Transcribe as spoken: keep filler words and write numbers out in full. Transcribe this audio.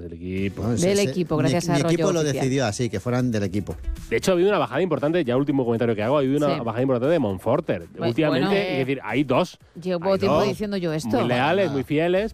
del equipo. No, Del ese- equipo, mi- gracias a Mi rollo equipo lo oficial. decidió así, que fueran del equipo. De hecho, ha habido una bajada importante, ya último comentario que hago, ha habido una Sí. bajada importante de Monforter. Bueno, Últimamente, bueno, es decir, hay dos. Llevo hay tiempo dos diciendo yo esto. Muy leales, Nada. muy fieles,